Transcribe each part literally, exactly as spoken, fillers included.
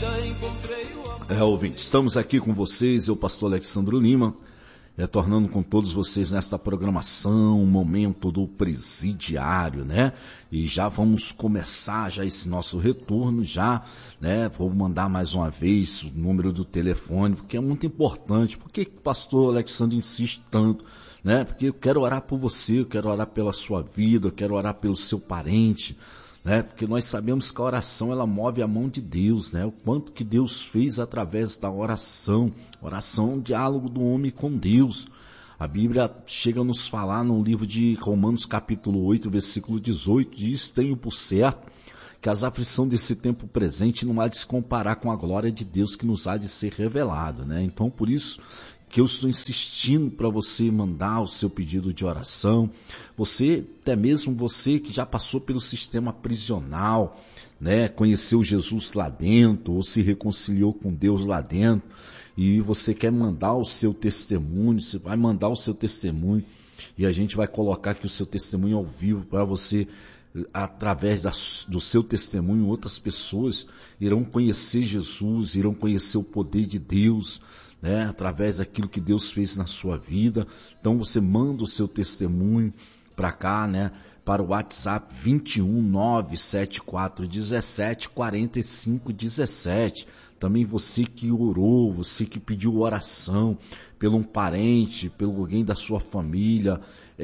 É, ouvinte, estamos aqui com vocês, eu, pastor Alexandro Lima, retornando com todos vocês nesta programação, momento do presidiário, né? E já vamos começar já esse nosso retorno, já, né? Vou mandar mais uma vez o número do telefone, porque é muito importante. Por que o pastor Alexandre insiste tanto, né? Porque eu quero orar por você, eu quero orar pela sua vida, eu quero orar pelo seu parente, né? Porque nós sabemos que a oração, ela move a mão de Deus, né? O quanto que Deus fez através da oração. Oração é um diálogo do homem com Deus. A Bíblia chega a nos falar no livro de Romanos capítulo oito, versículo dezoito, diz: tenho por certo que as aflições desse tempo presente não há de se comparar com a glória de Deus que nos há de ser revelado, né? Então, por isso que eu estou insistindo para você mandar o seu pedido de oração. Você, até mesmo você que já passou pelo sistema prisional, né, conheceu Jesus lá dentro, ou se reconciliou com Deus lá dentro, e você quer mandar o seu testemunho, você vai mandar o seu testemunho, e a gente vai colocar aqui o seu testemunho ao vivo para você. Através da, do seu testemunho, outras pessoas irão conhecer Jesus, irão conhecer o poder de Deus, né, através daquilo que Deus fez na sua vida. Então você manda o seu testemunho para cá, né, para o WhatsApp vinte e um, nove sete quatro, dezessete, quarenta e cinco, dezessete. Também você que orou, você que pediu oração pelo um parente, pelo alguém da sua família,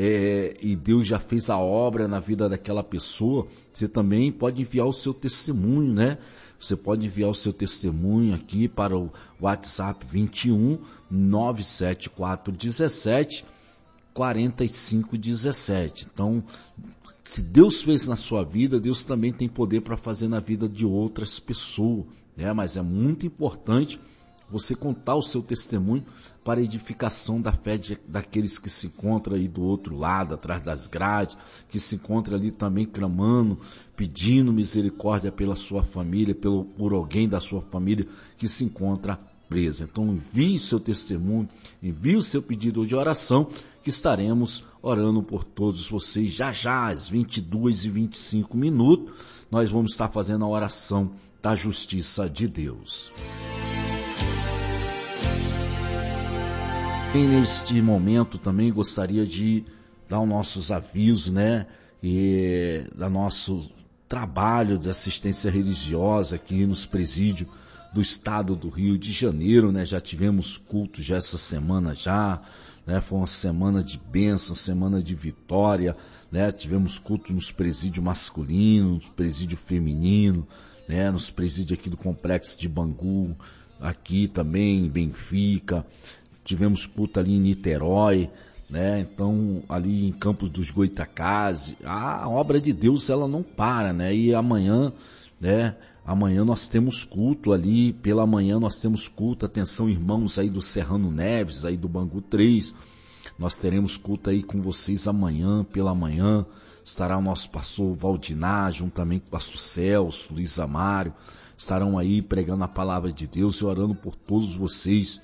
é, e Deus já fez a obra na vida daquela pessoa, você também pode enviar o seu testemunho, né? Você pode enviar o seu testemunho aqui para o WhatsApp vinte e um, nove sete quatro, dezessete, quarenta e cinco, dezessete. Então, se Deus fez na sua vida, Deus também tem poder para fazer na vida de outras pessoas, né? Mas é muito importante você contar o seu testemunho para a edificação da fé de, daqueles que se encontram aí do outro lado, atrás das grades, que se encontram ali também clamando, pedindo misericórdia pela sua família, pelo, por alguém da sua família que se encontra preso. Então envie o seu testemunho, envie o seu pedido de oração, que estaremos orando por todos vocês. Já já, às vinte e duas e vinte e cinco minutos, nós vamos estar fazendo a oração da justiça de Deus. E neste momento também gostaria de dar os nossos avisos, né, e da nosso trabalho de assistência religiosa aqui nos presídios do estado do Rio de Janeiro, né? Já tivemos culto já essa semana já, né? Foi uma semana de bênção, semana de vitória, né? Tivemos culto nos presídios masculinos, nos presídios femininos, né? Nos presídios aqui do Complexo de Bangu, aqui também em Benfica. Tivemos culto ali em Niterói, né? Então ali em Campos dos Goitacazes, a obra de Deus ela não para, né? E amanhã, né? Amanhã nós temos culto ali, pela manhã nós temos culto, atenção irmãos aí do Serrano Neves, aí do Bangu três, nós teremos culto aí com vocês amanhã, pela manhã, estará o nosso pastor Valdinar, juntamente com o pastor Celso, Luiz Amário, estarão aí pregando a palavra de Deus e orando por todos vocês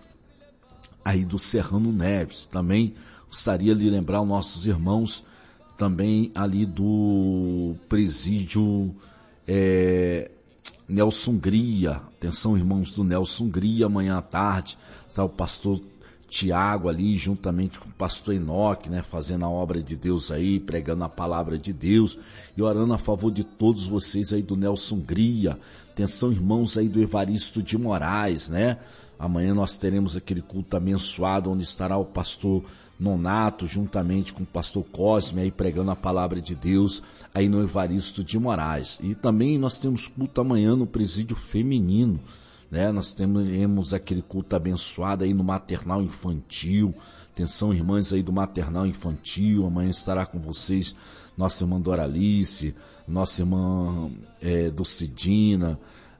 aí do Serrano Neves. Também gostaria de lembrar os nossos irmãos também ali do presídio é, Nelson Hungria. Atenção irmãos do Nelson Hungria, amanhã à tarde está o pastor Tiago ali, juntamente com o pastor Enoque, né, fazendo a obra de Deus aí, pregando a palavra de Deus e orando a favor de todos vocês aí do Nelson Hungria. Atenção irmãos aí do Evaristo de Moraes, né? Amanhã nós teremos aquele culto abençoado, onde estará o pastor Nonato, juntamente com o pastor Cosme, aí pregando a palavra de Deus, aí no Evaristo de Moraes. E também nós temos culto amanhã no presídio feminino, né? Nós teremos aquele culto abençoado aí no maternal infantil. Atenção irmãs aí do maternal infantil, amanhã estará com vocês nossa irmã Doralice, nossa irmã é, Docidina,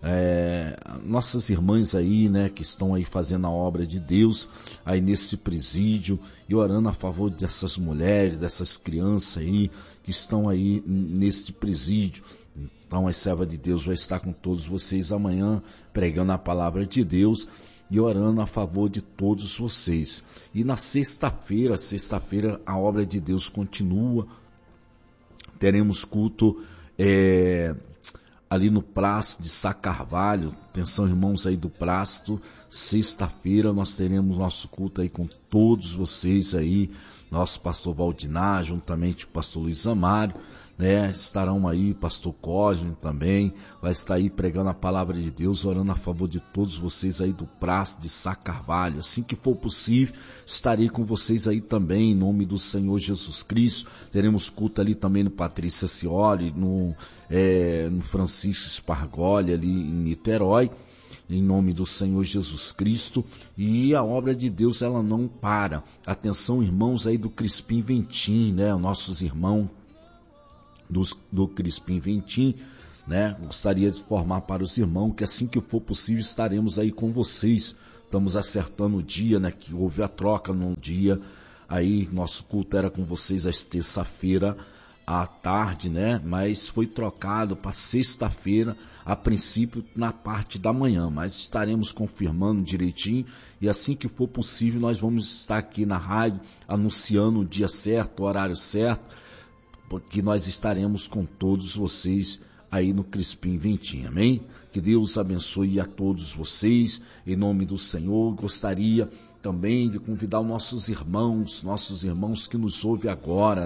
É, nossas irmãs aí, né, que estão aí fazendo a obra de Deus aí nesse presídio e orando a favor dessas mulheres, dessas crianças aí que estão aí nesse presídio. Então a serva de Deus vai estar com todos vocês amanhã pregando a palavra de Deus e orando a favor de todos vocês. E na sexta-feira, sexta-feira a obra de Deus continua. Teremos culto é, ali no Prasto de Sá Carvalho. Atenção, irmãos aí do Prasto, sexta-feira nós teremos nosso culto aí com todos vocês aí, nosso pastor Valdinar, juntamente com o pastor Luiz Amário, né? Estarão aí pastor Cosme também, vai estar aí pregando a palavra de Deus, orando a favor de todos vocês aí do Prasto de Sá Carvalho. Assim que for possível, estarei com vocês aí também, em nome do Senhor Jesus Cristo. Teremos culto ali também no Patrícia Cioli, no, é, no Francisco Spargoli ali em Niterói, em nome do Senhor Jesus Cristo. E a obra de Deus, ela não para. Atenção, irmãos aí do Crispim Ventim, né? Nossos irmãos dos, do Crispim Ventim, né? Gostaria de informar para os irmãos que assim que for possível estaremos aí com vocês. Estamos acertando o dia, né? Que houve a troca no dia. Aí nosso culto era com vocês às terça-feira à tarde, né? Mas foi trocado para sexta-feira, a princípio na parte da manhã, mas estaremos confirmando direitinho e assim que for possível nós vamos estar aqui na rádio anunciando o dia certo, o horário certo, porque nós estaremos com todos vocês aí no Crispim Ventim, amém? Que Deus abençoe a todos vocês, em nome do Senhor. Gostaria também de convidar os nossos irmãos, nossos irmãos que nos ouvem agora,